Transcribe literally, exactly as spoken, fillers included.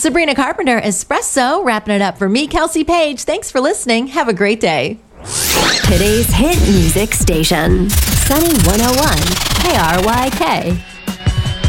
Sabrina Carpenter, Espresso, wrapping it up for me, Kelsey Page. Thanks for listening. Have a great day. Today's hit music station, Sunny one oh one K R Y K.